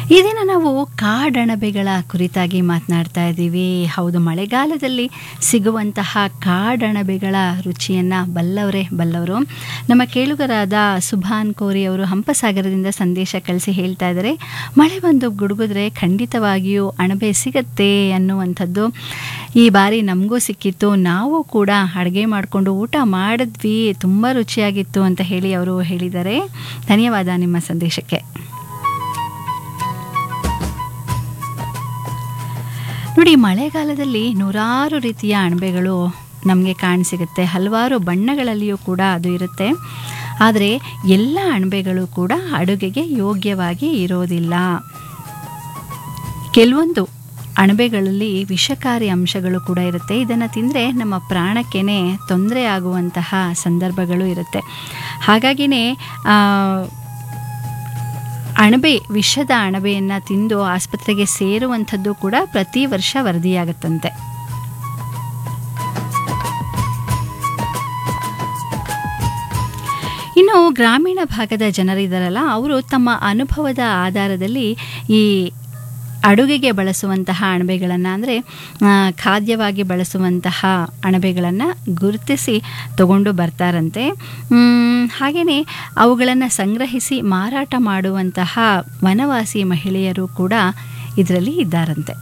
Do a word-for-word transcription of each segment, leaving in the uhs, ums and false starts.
ಈ ದಿನ ನಾವು ಕಾಡಣಬೆಗಳ ಕುರಿತಾಗಿ ಮಾತನಾಡ್ತಾ ಇದ್ದೀವಿ. ಹೌದು, ಮಳೆಗಾಲದಲ್ಲಿ ಸಿಗುವಂತಹ ಕಾಡಣಬೆಗಳ ರುಚಿಯನ್ನು ಬಲ್ಲವರೇ ಬಲ್ಲವರು. ನಮ್ಮ ಕೇಳುಗರಾದ ಸುಭಾನ್ ಕೋರಿ ಅವರು ಹಂಪಸಾಗರದಿಂದ ಸಂದೇಶ ಕಳಿಸಿ ಹೇಳ್ತಾ ಇದ್ದಾರೆ, ಮಳೆ ಬಂದು ಗುಡುಗಿದ್ರೆ ಖಂಡಿತವಾಗಿಯೂ ಅಣಬೆ ಸಿಗತ್ತೆ ಅನ್ನುವಂಥದ್ದು. ಈ ಬಾರಿ ನಮಗೂ ಸಿಕ್ಕಿತ್ತು, ನಾವು ಕೂಡ ಅಡುಗೆ ಮಾಡಿಕೊಂಡು ಊಟ ಮಾಡಿದ್ವಿ, ತುಂಬ ರುಚಿಯಾಗಿತ್ತು ಅಂತ ಹೇಳಿ ಅವರು ಹೇಳಿದ್ದಾರೆ. ಧನ್ಯವಾದ ನಿಮ್ಮ ಸಂದೇಶಕ್ಕೆ. ನೋಡಿ, ಮಳೆಗಾಲದಲ್ಲಿ ನೂರಾರು ರೀತಿಯ ಅಣಬೆಗಳು ನಮಗೆ ಕಾಣಸಿಗುತ್ತೆ. ಹಲವಾರು ಬಣ್ಣಗಳಲ್ಲಿಯೂ ಕೂಡ ಅದು ಇರುತ್ತೆ. ಆದರೆ ಎಲ್ಲ ಅಣಬೆಗಳು ಕೂಡ ಅಡುಗೆಗೆ ಯೋಗ್ಯವಾಗಿ ಇರೋದಿಲ್ಲ. ಕೆಲವೊಂದು ಅಣಬೆಗಳಲ್ಲಿ ವಿಷಕಾರಿ ಅಂಶಗಳು ಕೂಡ ಇರುತ್ತೆ. ಇದನ್ನು ತಿಂದರೆ ನಮ್ಮ ಪ್ರಾಣಕ್ಕೇ ತೊಂದರೆ ಆಗುವಂತಹ ಸಂದರ್ಭಗಳು ಇರುತ್ತೆ. ಹಾಗಾಗಿನೇ ಅಣಬೆ ವಿಷದ ಅಣಬೆಯನ್ನು ತಿಂದು ಆಸ್ಪತ್ರೆಗೆ ಸೇರುವಂಥದ್ದು ಕೂಡ ಪ್ರತಿ ವರ್ಷ ವರದಿಯಾಗುತ್ತಂತೆ. ಇನ್ನು ಗ್ರಾಮೀಣ ಭಾಗದ ಜನರಿದ್ದಾರಲ್ಲ, ಅವರು ತಮ್ಮ ಅನುಭವದ ಆಧಾರದಲ್ಲಿ ಈ ಅಡುಗೆಗೆ ಬಳಸುವಂತಹ ಅಣಬೆಗಳನ್ನು, ಅಂದರೆ ಖಾದ್ಯವಾಗಿ ಬಳಸುವಂತಹ ಅಣಬೆಗಳನ್ನು ಗುರುತಿಸಿ ತಗೊಂಡು ಬರ್ತಾರಂತೆ. ಹಾಗೆಯೇ ಅವುಗಳನ್ನು ಸಂಗ್ರಹಿಸಿ ಮಾರಾಟ ಮಾಡುವಂತಹ ವನವಾಸಿ ಮಹಿಳೆಯರು ಕೂಡ ಇದರಲ್ಲಿ ಇದ್ದಾರಂತೆ.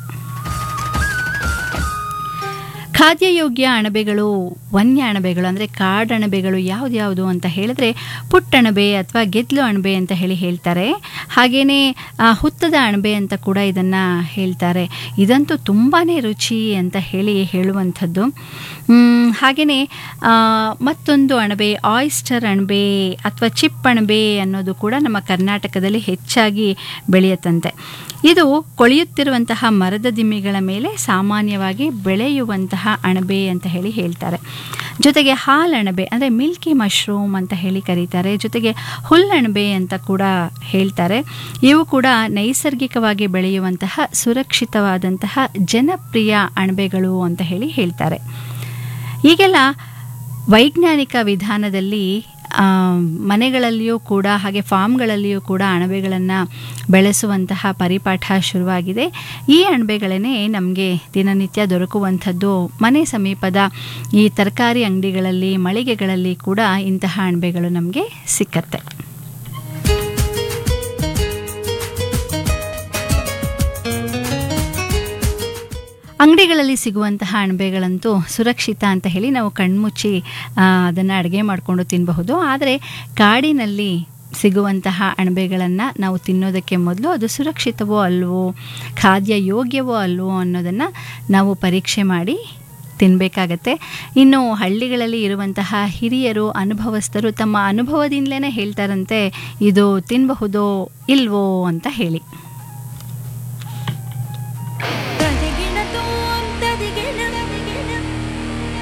ಖಾದ್ಯಯೋಗ್ಯ ಅಣಬೆಗಳು, ವನ್ಯ ಅಣಬೆಗಳು ಅಂದರೆ ಕಾಡಣಬೆಗಳು ಯಾವುದ್ಯಾವುದು ಅಂತ ಹೇಳಿದ್ರೆ ಪುಟ್ಟಣಬೆ ಅಥವಾ ಗೆದ್ಲು ಅಣಬೆ ಅಂತ ಹೇಳಿ ಹೇಳ್ತಾರೆ. ಹಾಗೆಯೇ ಹುತ್ತದ ಅಣಬೆ ಅಂತ ಕೂಡ ಇದನ್ನು ಹೇಳ್ತಾರೆ. ಇದಂತೂ ತುಂಬಾ ರುಚಿ ಅಂತ ಹೇಳಿ ಹೇಳುವಂಥದ್ದು. ಹಾಗೆಯೇ ಮತ್ತೊಂದು ಅಣಬೆ ಆಯಿಸ್ಟರ್ ಅಣಬೆ ಅಥವಾ ಚಿಪ್ ಅಣಬೆ ಅನ್ನೋದು ಕೂಡ ನಮ್ಮ ಕರ್ನಾಟಕದಲ್ಲಿ ಹೆಚ್ಚಾಗಿ ಬೆಳೆಯುತ್ತಂತೆ. ಇದು ಕೊಳೆಯುತ್ತಿರುವಂತಹ ಮರದ ದಿಮ್ಮಿಗಳ ಮೇಲೆ ಸಾಮಾನ್ಯವಾಗಿ ಬೆಳೆಯುವಂತಹ ಅಣಬೆ ಅಂತ ಹೇಳಿ ಹೇಳ್ತಾರೆ. ಜೊತೆಗೆ ಹಾಲಣಬೆ ಅಂದರೆ ಮಿಲ್ಕಿ ಮಶ್ರೂಮ್ ಅಂತ ಹೇಳಿ ಕರೀತಾರೆ. ಜೊತೆಗೆ ಹುಲ್ಲಣಬೆ ಅಂತ ಕೂಡ ಹೇಳ್ತಾರೆ. ಇವು ಕೂಡ ನೈಸರ್ಗಿಕವಾಗಿ ಬೆಳೆಯುವಂತಹ ಸುರಕ್ಷಿತವಾದಂತಹ ಜನಪ್ರಿಯ ಅಣಬೆಗಳು ಅಂತ ಹೇಳಿ ಹೇಳ್ತಾರೆ. ಈಗೆಲ್ಲ ವೈಜ್ಞಾನಿಕ ವಿಧಾನದಲ್ಲಿ ಮನೆಗಳಲ್ಲಿಯೂ ಕೂಡ ಹಾಗೆ ಫಾರ್ಮ್ಗಳಲ್ಲಿಯೂ ಕೂಡ ಅಣಬೆಗಳನ್ನು ಬೆಳೆಸುವಂತಹ ಪರಿಪಾಠ ಶುರುವಾಗಿದೆ. ಈ ಅಣಬೆಗಳನ್ನೇ ನಮಗೆ ದಿನನಿತ್ಯ ದೊರಕುವಂಥದ್ದು. ಮನೆ ಸಮೀಪದ ಈ ತರಕಾರಿ ಅಂಗಡಿಗಳಲ್ಲಿ, ಮಳಿಗೆಗಳಲ್ಲಿ ಕೂಡ ಇಂತಹ ಅಣಬೆಗಳು ನಮಗೆ ಸಿಕ್ಕತ್ತೆ. ಅಂಗಡಿಗಳಲ್ಲಿ ಸಿಗುವಂತಹ ಅಣಬೆಗಳಂತೂ ಸುರಕ್ಷಿತ ಅಂತ ಹೇಳಿ ನಾವು ಕಣ್ಮುಚ್ಚಿ ಅದನ್ನು ಅಡುಗೆ ಮಾಡಿಕೊಂಡು ತಿನ್ನಬಹುದು. ಆದರೆ ಕಾಡಿನಲ್ಲಿ ಸಿಗುವಂತಹ ಅಣಬೆಗಳನ್ನು ನಾವು ತಿನ್ನೋದಕ್ಕೆ ಮೊದಲು ಅದು ಸುರಕ್ಷಿತವೋ ಅಲ್ವೋ, ಖಾದ್ಯ ಯೋಗ್ಯವೋ ಅಲ್ವೋ ಅನ್ನೋದನ್ನು ನಾವು ಪರೀಕ್ಷೆ ಮಾಡಿ ತಿನ್ನಬೇಕಾಗತ್ತೆ. ಇನ್ನು ಹಳ್ಳಿಗಳಲ್ಲಿ ಇರುವಂತಹ ಹಿರಿಯರು, ಅನುಭವಸ್ಥರು ತಮ್ಮ ಅನುಭವದಿಂದಲೇ ಹೇಳ್ತಾರಂತೆ ಇದು ತಿನ್ನಬಹುದೋ ಇಲ್ವೋ ಅಂತ ಹೇಳಿ.